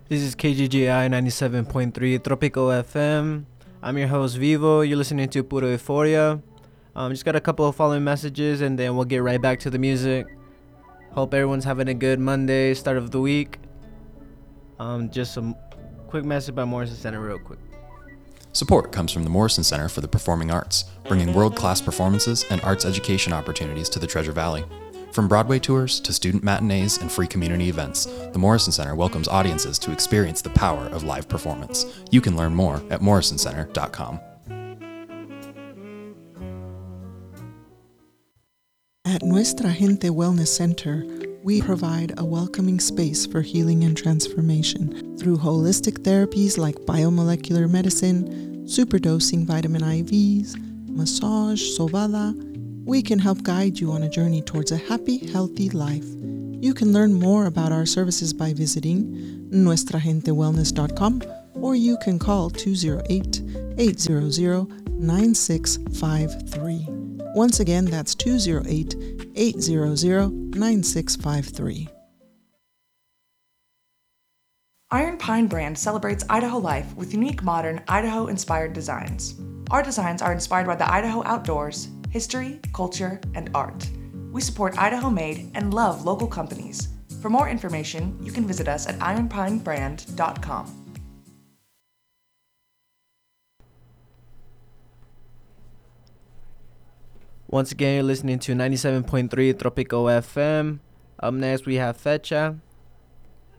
This is KGGI 97.3 Tropico FM. I'm your host Vivo. You're listening to Puro Euphoria. Just got a couple of following messages and then we'll get right back to the music. Hope everyone's having a good Monday, start of the week. Just some quick message by Morrison Center real quick. Support comes from the Morrison Center for the Performing Arts, bringing world-class performances and arts education opportunities to the Treasure Valley. From Broadway tours to student matinees and free community events, the Morrison Center welcomes audiences to experience the power of live performance. You can learn more at morrisoncenter.com. At Nuestra Gente Wellness Center, we provide a welcoming space for healing and transformation through holistic therapies like biomolecular medicine, superdosing vitamin IVs, massage, sobada. We can help guide you on a journey towards a happy, healthy life. You can learn more about our services by visiting nuestragentewellness.com or you can call 208-800-9653. Once again, that's 208-800-9653. Iron Pine brand celebrates Idaho life with unique, modern, Idaho-inspired designs. Our designs are inspired by the Idaho outdoors, history, culture, and art. We support Idaho-made and love local companies. For more information, you can visit us at ironpinebrand.com. Once again, you're listening to 97.3 Tropico FM. Up next, we have Fecha.